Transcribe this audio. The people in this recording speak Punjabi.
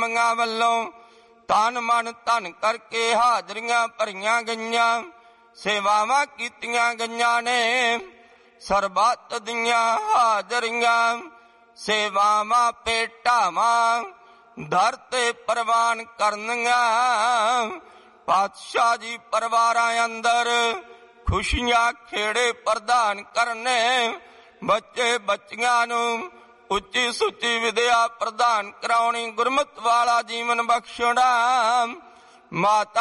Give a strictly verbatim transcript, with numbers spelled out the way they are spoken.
ਜਨਮਾਂ ਵੱਲੋਂ ਤਨ ਮਨ ਧਨ ਕਰਕੇ ਹਾਜ਼ਰੀਆਂ ਭਰੀਆਂ ਗਈਆਂ, ਸੇਵਾਵਾਂ ਕੀਤੀਆਂ ਗਈਆਂ ਨੇ। ਸਰਬੱਤ ਦੀਆਂ ਹਾਜ਼ਰੀਆਂ ਸੇਵਾਵਾਂ ਭੇਟਾਵਾਂ ਦਰ ਤੇ ਪ੍ਰਵਾਨ ਕਰਨੀਆਂ। ਪਾਤਸ਼ਾਹ ਜੀ ਪਰਿਵਾਰਾਂ ਅੰਦਰ ਖੁਸ਼ੀਆਂ ਖੇੜੇ ਪ੍ਰਦਾਨ ਕਰਨੇ, ਬੱਚੇ ਬੱਚੀਆਂ ਨੂੰ ਉੱਚੀ ਸੁੱਚੀ ਵਿਦਿਆ ਪ੍ਰਦਾਨ ਕਰਾਉਣੀ, ਗੁਰਮਤਿ ਵਾਲਾ ਜੀਵਨ ਬਖਸ਼ਣਾ। ਮਾਤਾ